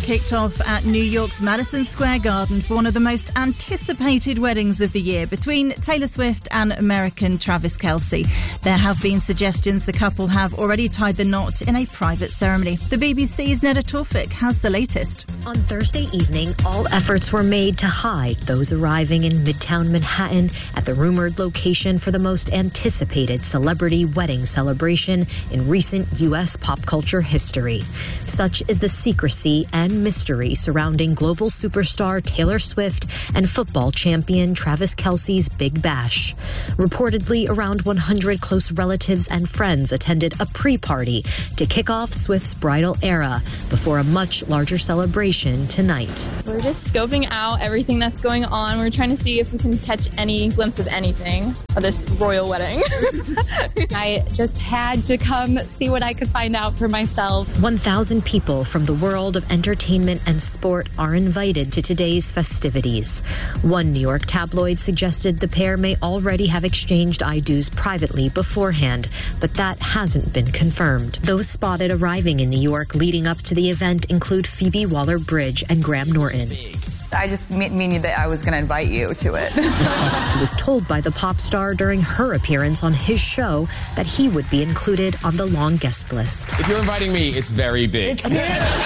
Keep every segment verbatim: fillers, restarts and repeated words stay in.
kicked off at New York's Madison Square Garden for one of the most anticipated weddings of the year between Taylor Swift and American Travis Kelce. There have been suggestions the couple have already tied the knot in a private ceremony. The B B C's Neda Tawfik has the latest. On Thursday evening, all efforts were made to hide those arriving in Midtown Manhattan at the rumored location for the most anticipated celebrity wedding celebration in recent U S pop culture history. Such is the secrecy and mystery surrounding global superstar Taylor Swift and football champion Travis Kelce's Big Bash. Reportedly, around one hundred close relatives and friends attended a pre-party to kick off Swift's bridal era before a much larger celebration tonight. We're just scoping out everything that's going on. We're trying to see if we can catch any glimpse of anything of this royal wedding. I just had to come see what I could find out for myself. one thousand people from the world of entertainment and sport are invited to today's festivities. One New York tabloid suggested the pair may already have exchanged I do's privately beforehand, but that hasn't been confirmed. Those spotted arriving in New York leading up to the event include Phoebe Waller-Bridge and Graham Norton. I just mean that I was going to invite you to it. Was told by the pop star during her appearance on his show that he would be included on the long guest list. If you're inviting me, it's very big. It's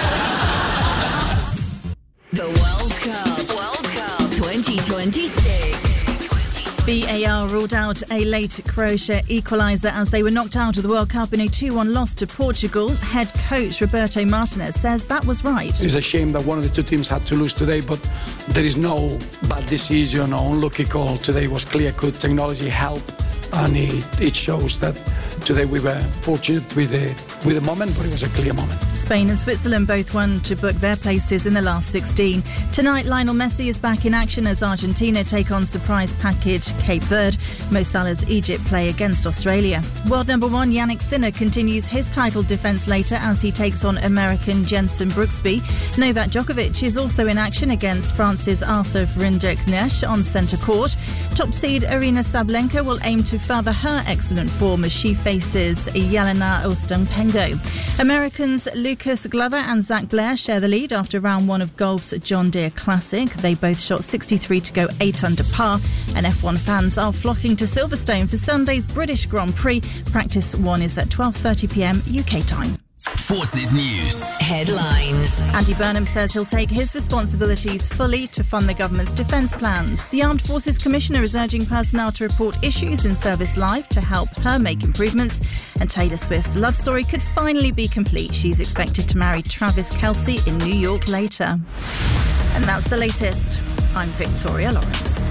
The World Cup. World Cup twenty twenty-six. V A R ruled out a late Croatia equaliser as they were knocked out of the World Cup in a two one loss to Portugal. Head coach Roberto Martinez says that was right. It's a shame that one of the two teams had to lose today, but there is no bad decision or unlucky call. Today was clear-cut. Technology helped, and it, it shows that today we were fortunate with the with the moment, but it was a clear moment. Spain and Switzerland both won to book their places in the last sixteen. Tonight, Lionel Messi is back in action as Argentina take on surprise package Cape Verde. Mo Salah's Egypt play against Australia. World number one Yannick Sinner continues his title defence later as he takes on American Jenson Brooksby. Novak Djokovic is also in action against France's Arthur Rinderknecht on centre court. Top seed Aryna Sabalenka will aim to further her excellent form as she faces Jelena Ostapenko. Americans Lucas Glover and Zach Blair share the lead after round one of golf's John Deere Classic. They both shot sixty-three to go eight under par, and F one fans are flocking to Silverstone for Sunday's British Grand Prix. Practice one is at twelve thirty p m U K time. Forces News headlines. Andy Burnham says he'll take his responsibilities fully to fund the government's defence plans. The Armed Forces Commissioner is urging personnel to report issues in service live to help her make improvements. And Taylor Swift's love story could finally be complete. She's expected to marry Travis Kelce in New York later. And that's the latest. I'm Victoria Lawrence.